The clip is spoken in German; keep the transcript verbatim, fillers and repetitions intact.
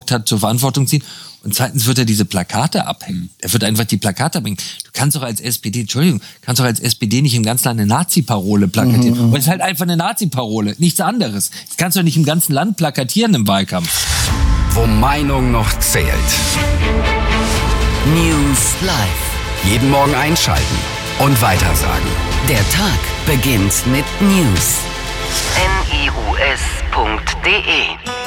gemacht hat, zur Verantwortung ziehen. Und zweitens wird er diese Plakate abhängen. Er wird einfach die Plakate abhängen. Du kannst doch als S P D, Entschuldigung, kannst doch als S P D nicht im ganzen Land eine Nazi-Parole plakatieren. Mhm. Und es ist halt einfach eine Nazi-Parole, nichts anderes. Das kannst du doch nicht im ganzen Land plakatieren im Wahlkampf. Wo Meinung noch zählt. News Live. Jeden Morgen einschalten und weitersagen. Der Tag beginnt mit News. N I U S punkt D E